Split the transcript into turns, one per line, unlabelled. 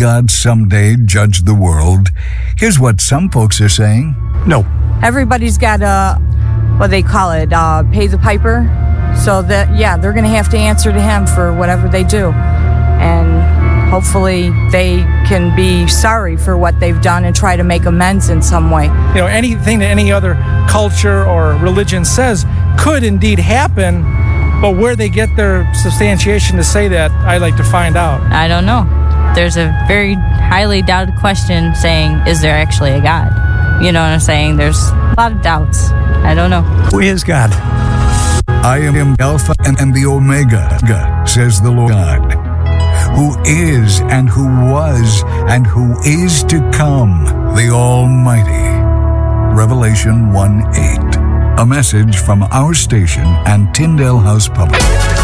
God someday judge the world? Here's what some folks are saying.
No.
Everybody's got what they call it, pay the piper. So that, yeah, they're going to have to answer to him for whatever they do. And hopefully they can be sorry for what they've done and try to make amends in some way.
You know, anything that any other culture or religion says could indeed happen, but where they get their substantiation to say that, I'd like to find out.
I don't know. There's a very highly doubted question saying, is there actually a God? You know what I'm saying? There's a lot of doubts. I don't know.
Who is God?
I am Alpha and the Omega, says the Lord God, who is and who was and who is to come, the Almighty. Revelation 1:8. A message from our station and Tyndale House Public.